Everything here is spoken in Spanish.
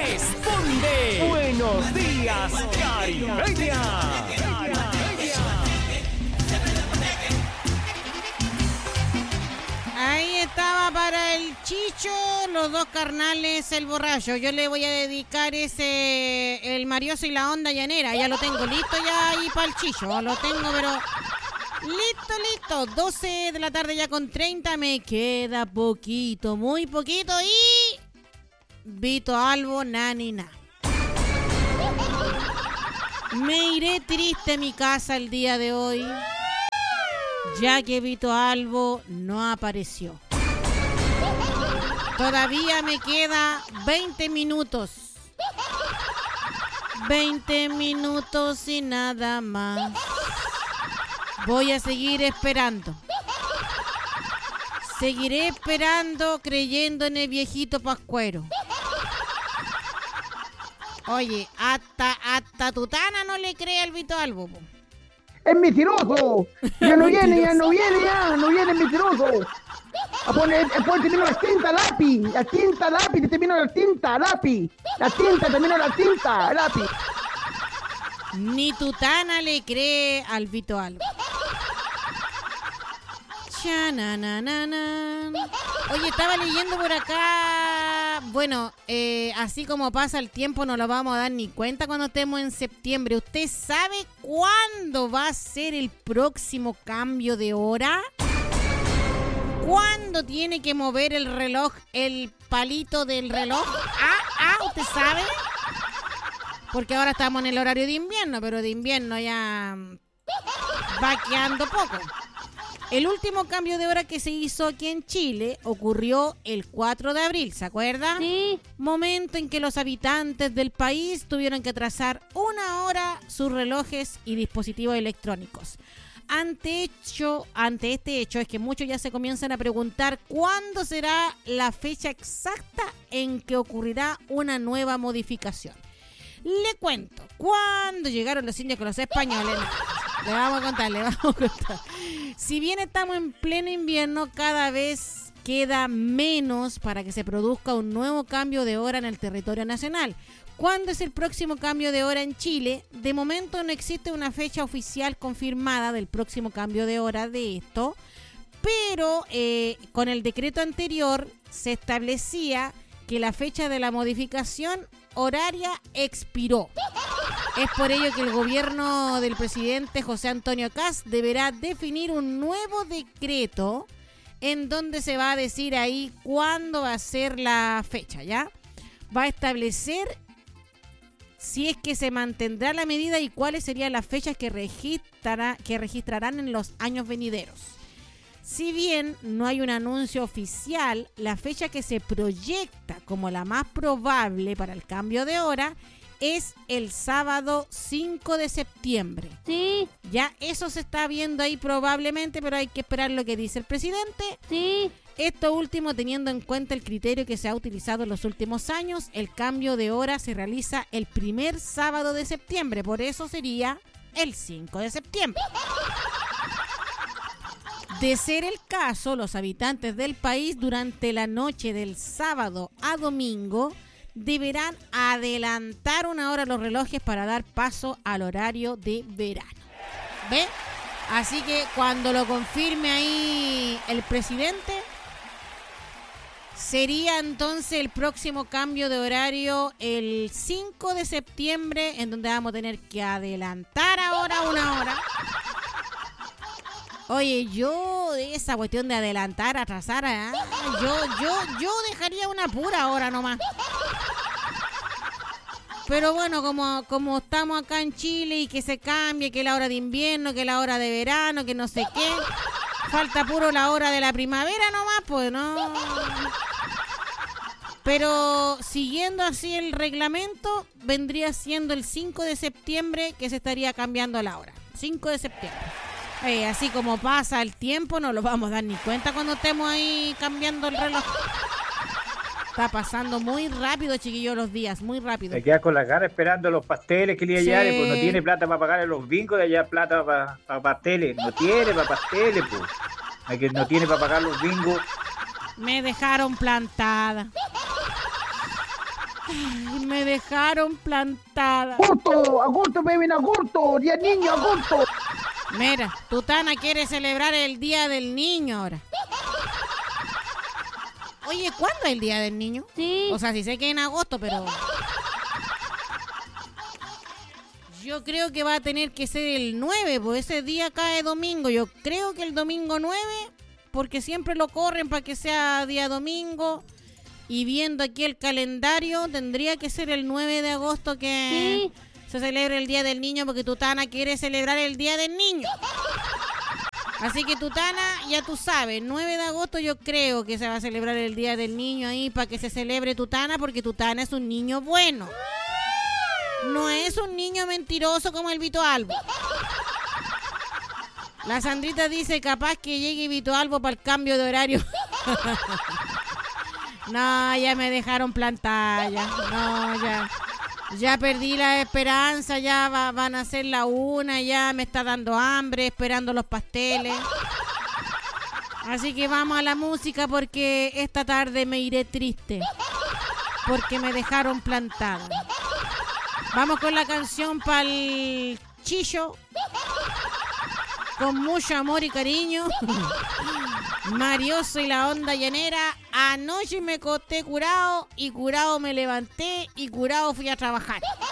Responde. Buenos días, Caribeña. Ahí estaba para el Chicho, los dos carnales, el borracho. Yo le voy a dedicar el Marioso y la onda llanera. Ya lo tengo listo ya ahí para el Chicho. Lo tengo, pero listo. 12 de la tarde ya con 30. Me queda poquito, muy poquito. Y Vito Albo, nani. Me iré triste a mi casa el día de hoy, ya que Vito Albo no apareció. Todavía me queda 20 minutos. 20 minutos y nada más. Voy a seguir esperando. Seguiré esperando, creyendo en el viejito pascuero. Oye, hasta Tutana no le cree al Vito Albo, po. ¡Es mentiroso! Ya no viene, no viene mentiroso. Después termino la tinta, lápiz, termino la tinta, lápiz. Ni Tutana le cree al Vito Albo. Oye, estaba leyendo por acá. Bueno, así como pasa el tiempo, no lo vamos a dar ni cuenta cuando estemos en septiembre. ¿Usted sabe cuándo va a ser el próximo cambio de hora? ¿Cuándo tiene que mover el reloj, el palito del reloj? ¿Usted sabe? Porque ahora estamos en el horario de invierno, pero de invierno ya va quedando poco. El último cambio de hora que se hizo aquí en Chile ocurrió el 4 de abril, ¿se acuerda? Sí. Momento en que los habitantes del país tuvieron que atrasar una hora sus relojes y dispositivos electrónicos. Ante este hecho es que muchos ya se comienzan a preguntar cuándo será la fecha exacta en que ocurrirá una nueva modificación. Le cuento, cuando llegaron los indios con los españoles, le vamos a contar. Si bien estamos en pleno invierno, cada vez queda menos para que se produzca un nuevo cambio de hora en el territorio nacional. ¿Cuándo es el próximo cambio de hora en Chile? De momento no existe una fecha oficial confirmada del próximo cambio de hora de esto, pero con el decreto anterior se establecía que la fecha de la modificación horaria expiró. Es por ello que el gobierno del presidente José Antonio Kast deberá definir un nuevo decreto en donde se va a decir ahí cuándo va a ser la fecha, ¿ya? Va a establecer si es que se mantendrá la medida y cuáles serían las fechas que registrarán en los años venideros. Si bien no hay un anuncio oficial, la fecha que se proyecta como la más probable para el cambio de hora es el sábado 5 de septiembre. Sí. Ya eso se está viendo ahí probablemente, pero hay que esperar lo que dice el presidente. Sí. Esto último teniendo en cuenta el criterio que se ha utilizado en los últimos años, el cambio de hora se realiza el primer sábado de septiembre, por eso sería el 5 de septiembre. De ser el caso, los habitantes del país durante la noche del sábado a domingo deberán adelantar una hora los relojes para dar paso al horario de verano. ¿Ve? Así que cuando lo confirme ahí el presidente, sería entonces el próximo cambio de horario el 5 de septiembre, en donde vamos a tener que adelantar ahora una hora. Oye, yo esa cuestión de adelantar, atrasar, yo dejaría una pura hora nomás. Pero bueno, como estamos acá en Chile y que se cambie, que la hora de invierno, que la hora de verano, que no sé qué, falta puro la hora de la primavera nomás, pues no. Pero siguiendo así el reglamento, vendría siendo el 5 de septiembre que se estaría cambiando la hora. 5 de septiembre. Así como pasa el tiempo, no lo vamos a dar ni cuenta cuando estemos ahí cambiando el reloj. Está pasando muy rápido, chiquillos, los días, muy rápido. Se queda con las ganas esperando los pasteles que le llevan, pues no tiene plata para pagar los bingos de allá, plata para pasteles. No tiene para pasteles, pues. Que no tiene para pagar los bingos. Me dejaron plantada. Ay, me dejaron plantada. Agosto, beben agosto, día niño, agosto. Mira, Tutana quiere celebrar el Día del Niño ahora. Oye, ¿cuándo es el Día del Niño? Sí. O sea, sí sé que es en agosto, pero... Yo creo que va a tener que ser el 9, pues ese día cae domingo. Yo creo que el domingo 9, porque siempre lo corren para que sea día domingo. Y viendo aquí el calendario, tendría que ser el 9 de agosto que se celebre el Día del Niño, porque Tutana quiere celebrar el Día del Niño. Así que Tutana, ya tú sabes, 9 de agosto yo creo que se va a celebrar el Día del Niño ahí para que se celebre Tutana, porque Tutana es un niño bueno. No es un niño mentiroso como el Vito Albo. La Sandrita dice, capaz que llegue Vito Albo para el cambio de horario. No, ya me dejaron plantada, ya. No, ya perdí la esperanza, ya van a ser la 1, ya me está dando hambre, esperando los pasteles. Así que vamos a la música porque esta tarde me iré triste, porque me dejaron plantada. Vamos con la canción pa'l Chillo, con mucho amor y cariño. Marioso y la onda llanera. Anoche me acosté curado y curado me levanté y curado fui a trabajar.